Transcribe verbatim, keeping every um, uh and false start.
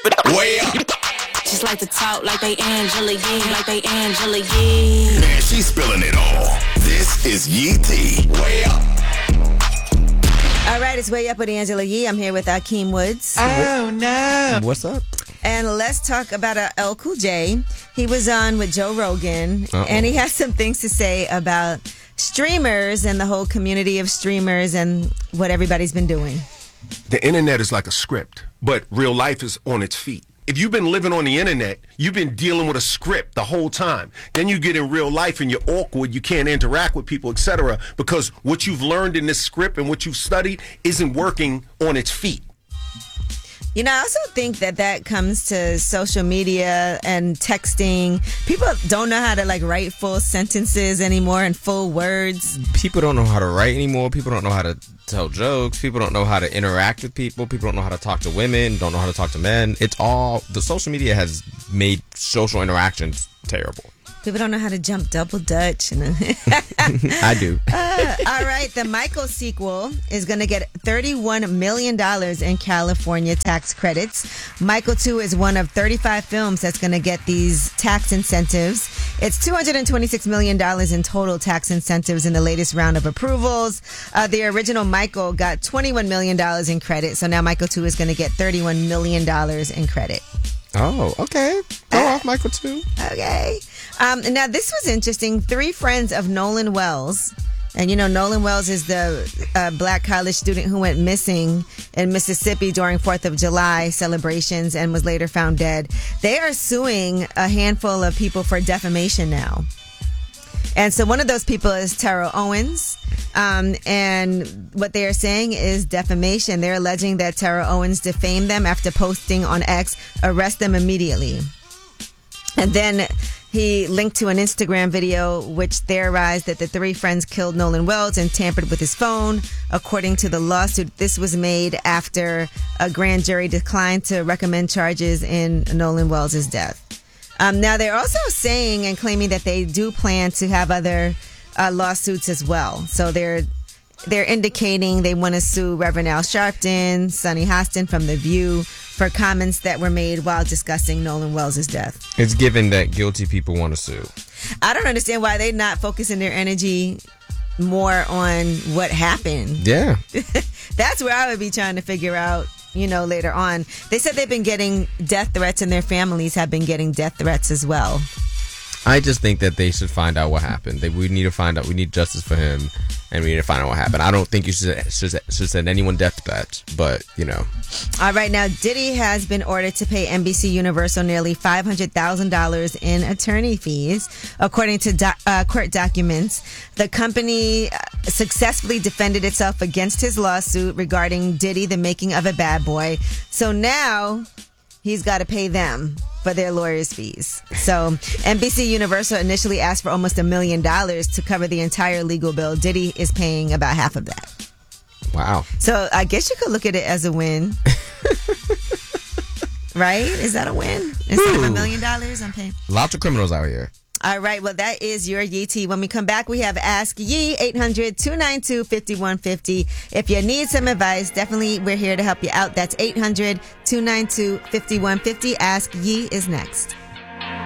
Way up. Just like to talk like they Angela Yee, like they Angela Yee. Man, she's spilling it all. This is Yee T. Way up. All right, it's Way Up with Angela Yee. I'm here with Akeem Woods. Oh, no. What's up? And let's talk about uh, L Cool J. He was on with Joe Rogan, Uh-oh. and he has some things to say about streamers and the whole community of streamers and what everybody's been doing. The internet is like a script, but real life is on its feet. If you've been living on the internet, you've been dealing with a script the whole time. Then you get in real life and you're awkward, you can't interact with people, et cetera, because what you've learned in this script and what you've studied isn't working on its feet. You know, I also think that that comes to social media and texting. People don't know how to like write full sentences anymore and full words. People don't know how to write anymore. People don't know how to tell jokes. People don't know how to interact with people. People don't know how to talk to women, don't know how to talk to men. It's all, the social media has made social interactions terrible. People don't know how to jump double dutch. And I do. uh, all right, the Michael sequel is going to get thirty-one million dollars in California tax credits. Michael two is one of thirty-five films that's going to get these tax incentives. It's two hundred twenty-six million dollars in total tax incentives in the latest round of approvals. Uh, the original Michael got twenty-one million dollars in credit, so now Michael two is going to get thirty-one million dollars in credit. Oh, okay. Go uh, off, Michael two. Okay. Um, now, this was interesting. Three friends of Nolan Wells, and you know, Nolan Wells is the uh, black college student who went missing in Mississippi during fourth of July celebrations and was later found dead. They are suing a handful of people for defamation now. And so one of those people is Terrell Owens. Um, and what they are saying is defamation. They're alleging that Terrell Owens defamed them after posting on X, arrest them immediately. And then he linked to an Instagram video which theorized that the three friends killed Nolan Wells and tampered with his phone. According to the lawsuit, this was made after a grand jury declined to recommend charges in Nolan Wells' death. Um, now, they're also saying and claiming that they do plan to have other uh, lawsuits as well. So they're they're indicating they want to sue Reverend Al Sharpton, Sonny Hostin from The View for comments that were made while discussing Nolan Wells' death. It's given that guilty people want to sue. I don't understand why they're not focusing their energy more on what happened. Yeah. That's where I would be trying to figure out, you know, later on. They said they've been getting death threats and their families have been getting death threats as well. I just think that they should find out what happened. They, we need to find out. We need justice for him, and we need to find out what happened. I don't think you should should, should send anyone death threats, but, you know. All right, now, Diddy has been ordered to pay N B C Universal nearly five hundred thousand dollars in attorney fees. According to do, uh, court documents, the company successfully defended itself against his lawsuit regarding Diddy, the making of a bad boy. So now he's got to pay them for their lawyers' fees. So N B C Universal initially asked for almost a million dollars to cover the entire legal bill. Diddy is paying about half of that. Wow. So I guess you could look at it as a win. Right? Is that a win? Instead of a million dollars, I'm paying. Lots of criminals out here. All right. Well, that is your Yee T. When we come back, we have Ask Yee, eight hundred, two nine two, five one five zero. If you need some advice, definitely we're here to help you out. That's eight hundred, two nine two, five one five zero. Ask Yee is next.